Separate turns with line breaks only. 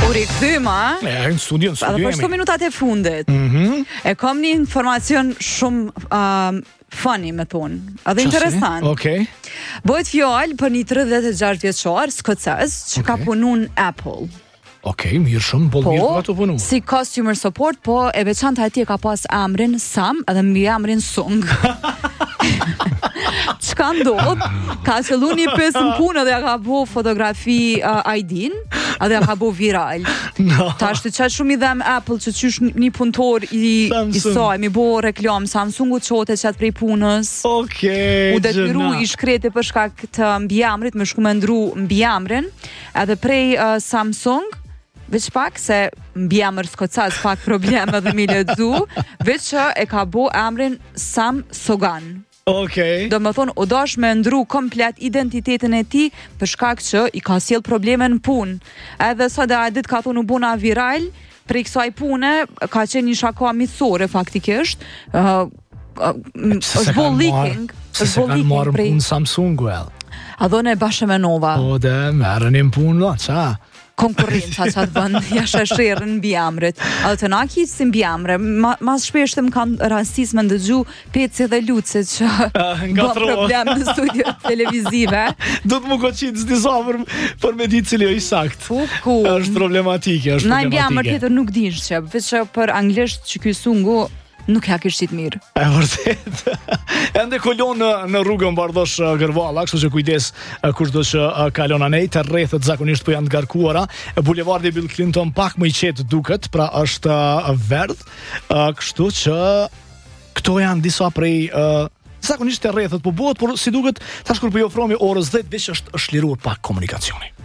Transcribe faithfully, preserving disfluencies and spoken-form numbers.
U rikthyma.
E, në studio, në studio
Edhe për shto minutat e fundit.
Mhm.
E kam një informacion shumë um, funny me thonë. Edhe interesant.
Okej.
Bëhet fjallë për një tridhjetë e gjashtë vjeçar skocez që ka
Okej.
punu në Apple.
Okej, mirë shumë, bol mirë ka të punu.
Si customer support, po e veçanta atje ka pas emrin Sam edhe mbi emrin Sung. Çka ndodh? Ka qëllu një pesë në punë dhe ja ka bo fotografi uh, I D-n edhe ja ka bo viral.
No.
Ta është të qatë shumë i dhem Apple që qysh një punëtor i, i saj, mi bo reklam Samsungu qote qatë prej punës.
Okej,
U detyru i shkreti për shkak të mbijamrit, me shku me ndru mbijamrin, edhe prej uh, Samsung, veç pak se mbijamër skocaz pak probleme dhe mi ledzu, veç që e ka bo emrin Sam Sogan.
Okej.
Do më thonë, u dash me ndru komplet identitetin e ti për shkak që i ka sjell probleme në punë. Edhe sa dhe a dit ka thonë u bona viral, prej kësaj pune ka qenë një shaka mitësore faktikisht, uh, uh, është bo leaking,
Se
është
se
bo
kanë
leaking
marrë
prej.
punë Samsungu, el.
A dhone bashkë me Nova.
O, dhe, merën e punë, la, qa?
Konkurrenca që atë bënd, jashtë e shërën në bjamrit. A dhe të na kitë si në bjamre, ma, mas shpesh të më kanë rastis me ndëgju Peci dhe Luci që bë problem në studio televizive.
Do të më koqitë s'disa për, për me ditë cili o i sakt.
Po ku?
është problematike, është
Na i bjamër
problematike.
tjetër nuk din që, veç që për anglisht që ky Sungu nuk ja kishit mirë.
E vërtet. Ende kolon në, në rrugën Bardosh uh, Gërvalla, kështu që kujdes uh, kushdo që uh, kalon anej, të rrethet zakonisht po janë të garkuara. Bulevardi Bill Clinton pak më i qetë duket, pra është uh, verdh, uh, kështu që këto janë disa prej uh, zakonisht të rrethet po bëhet, por si duket tash kur po i ofrohemi orës dhjetë veç është është liruar pak komunikacioni.